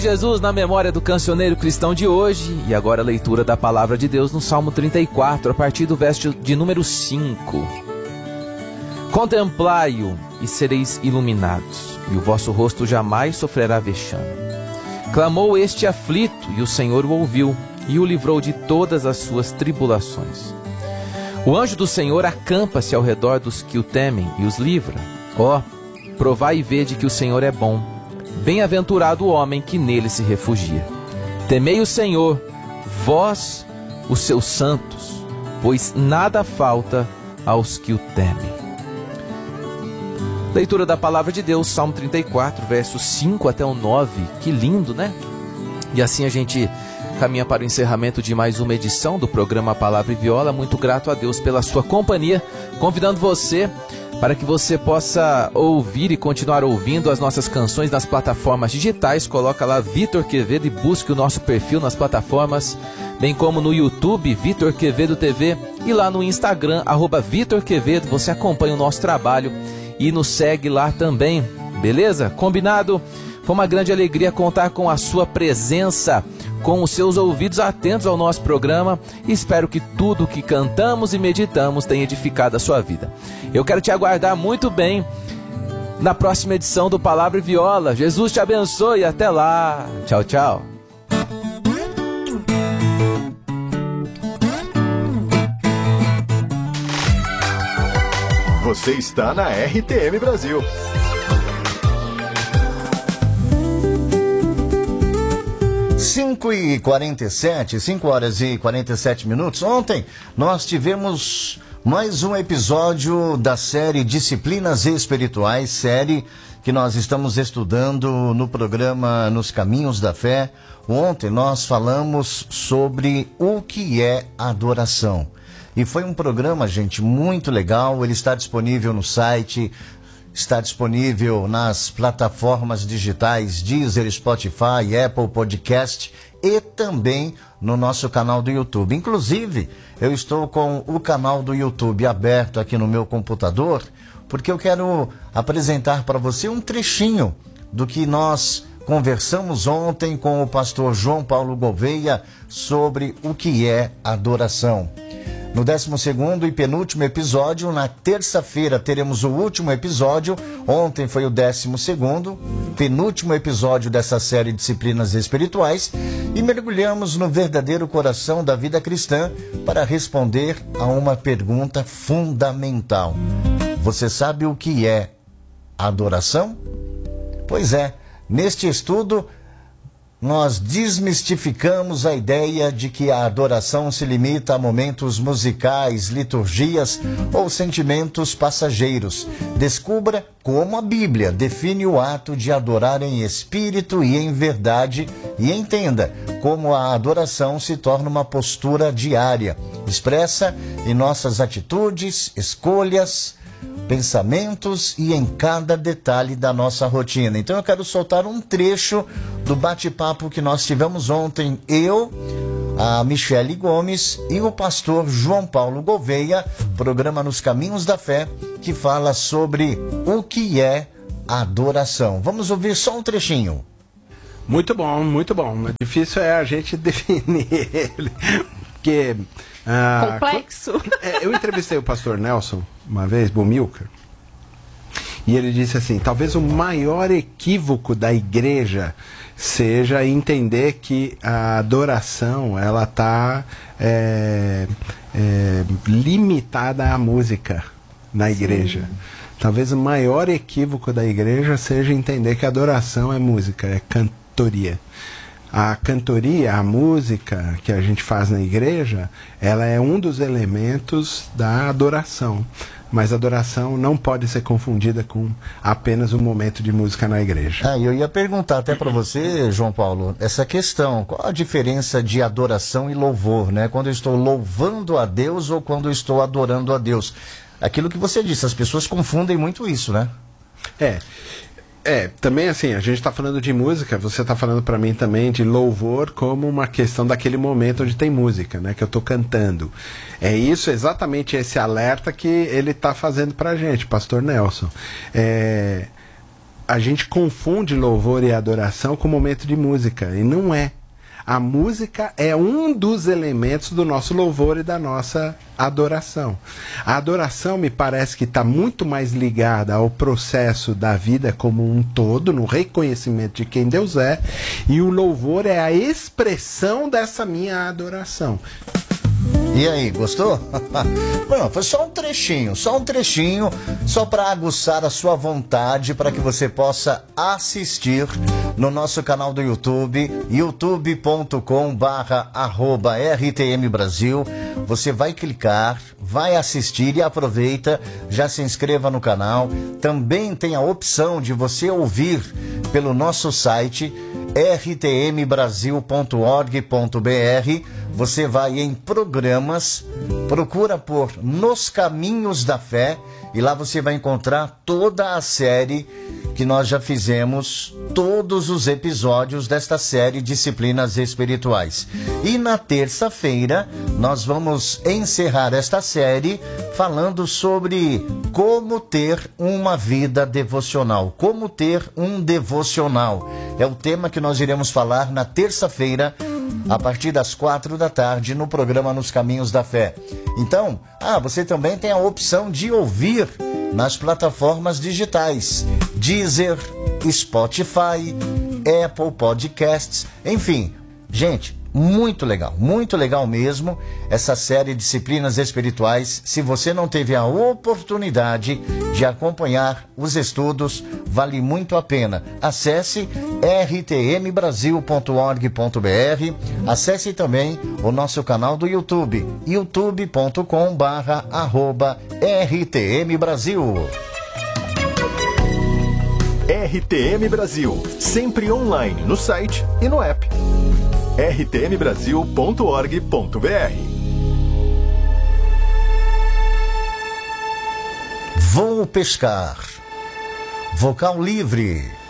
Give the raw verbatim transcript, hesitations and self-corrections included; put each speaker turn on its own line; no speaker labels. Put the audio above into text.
Jesus na memória do cancioneiro cristão de hoje. E agora a leitura da palavra de Deus no Salmo trinta e quatro, a partir do verso de número cinco. Contemplai-o e sereis iluminados, e o vosso rosto jamais sofrerá vexame. Clamou este aflito, e o Senhor o ouviu, e o livrou de todas as suas tribulações. O anjo do Senhor acampa-se ao redor dos que o temem e os livra. Ó, oh, provai e vede que o Senhor é bom. Bem-aventurado o homem que nele se refugia. Temei o Senhor, vós, os seus santos, pois nada falta aos que o temem. Leitura da palavra de Deus, Salmo trinta e quatro, versos cinco até o nove. Que lindo, né? E assim a gente caminha para o encerramento de mais uma edição do programa Palavra e Viola. Muito grato a Deus pela sua companhia, convidando você para que você possa ouvir e continuar ouvindo as nossas canções nas plataformas digitais. Coloca lá Vitor Quevedo e busque o nosso perfil nas plataformas, bem como no YouTube, Vitor Quevedo T V, e lá no Instagram, arroba Vitor Quevedo. Você acompanha o nosso trabalho e nos segue lá também, beleza? Combinado? Foi uma grande alegria contar com a sua presença, com os seus ouvidos atentos ao nosso programa. Espero que tudo que cantamos e meditamos tenha edificado a sua vida. Eu quero te aguardar muito bem na próxima edição do Palavra e Viola. Jesus te abençoe e até lá. Tchau, tchau.
Você está na R T M Brasil. cinco e quarenta e sete, cinco horas e quarenta e sete minutos. Ontem nós tivemos mais um episódio da série Disciplinas Espirituais, série que nós estamos estudando no programa Nos Caminhos da Fé. Ontem nós falamos sobre o que é adoração. E foi um programa, gente, muito legal. Ele está disponível no site, está disponível nas plataformas digitais Deezer, Spotify, Apple Podcast e também no nosso canal do YouTube. Inclusive, eu estou com o canal do YouTube aberto aqui no meu computador, porque eu quero apresentar para você um trechinho do que nós conversamos ontem com o pastor João Paulo Gouveia sobre o que é adoração. No décimo segundo e penúltimo episódio, na terça-feira, teremos o último episódio. Ontem foi o décimo segundo, penúltimo episódio dessa série Disciplinas Espirituais. E mergulhamos no verdadeiro coração da vida cristã para responder a uma pergunta fundamental. Você sabe o que é adoração? Pois é, neste estudo nós desmistificamos a ideia de que a adoração se limita a momentos musicais, liturgias ou sentimentos passageiros. Descubra como a Bíblia define o ato de adorar em espírito e em verdade e entenda como a adoração se torna uma postura diária, expressa em nossas atitudes, escolhas, pensamentos e em cada detalhe da nossa rotina. Então eu quero soltar um trecho do bate-papo que nós tivemos ontem, eu, a Michele Gomes e o pastor João Paulo Gouveia, programa Nos Caminhos da Fé, que fala sobre o que é adoração. Vamos ouvir só um trechinho.
Muito bom, muito bom. O difícil é a gente definir ele, porque... Ah,
complexo.
É, eu entrevistei o pastor Nelson uma vez, Bumilcar, e ele disse assim: talvez o maior equívoco da igreja seja entender que a adoração ela está é, é, limitada à música na igreja. Sim. Talvez o maior equívoco da igreja seja entender que a adoração é música, é cantoria. A cantoria, a música que a gente faz na igreja, ela é um dos elementos da adoração. Mas a adoração não pode ser confundida com apenas um momento de música na igreja.
Ah, eu ia perguntar até para você, João Paulo, essa questão. Qual a diferença de adoração e louvor, né? Quando eu estou louvando a Deus ou quando eu estou adorando a Deus? Aquilo que você disse, as pessoas confundem muito isso, né?
É. É, também assim, a gente está falando de música, você está falando para mim também de louvor como uma questão daquele momento onde tem música, né, que eu estou cantando. É isso, exatamente esse alerta que ele está fazendo para a gente, pastor Nelson. É, a gente confunde louvor e adoração com momento de música, e não é. A música é um dos elementos do nosso louvor e da nossa adoração. A adoração me parece que está muito mais ligada ao processo da vida como um todo, no reconhecimento de quem Deus é, e o louvor é a expressão dessa minha adoração.
E aí, gostou? Bom, foi só um trechinho, só um trechinho, só para aguçar a sua vontade, para que você possa assistir no nosso canal do YouTube, youtube ponto com barra arroba R T M Brasil. Você vai clicar, vai assistir e aproveita, já se inscreva no canal. Também tem a opção de você ouvir pelo nosso site r t m brasil ponto org ponto b r. Você vai em programas, procura por Nos Caminhos da Fé e lá você vai encontrar toda a série que nós já fizemos, todos os episódios desta série Disciplinas Espirituais. E na terça-feira nós vamos encerrar esta série falando sobre como ter uma vida devocional, como ter um devocional. É o tema que nós iremos falar na terça-feira, a partir das quatro da tarde, no programa Nos Caminhos da Fé. Então, ah, você também tem a opção de ouvir nas plataformas digitais, Deezer, Spotify, Apple Podcasts, enfim, gente, muito legal, muito legal mesmo essa série Disciplinas Espirituais. Se você não teve a oportunidade de acompanhar os estudos, vale muito a pena. Acesse r t m brasil ponto org ponto b r, acesse também o nosso canal do YouTube, youtube ponto com barra arroba R T M Brasil.
R T M Brasil, sempre online no site e no app. r t m brasil ponto org ponto b r.
Vou pescar. Vocal livre.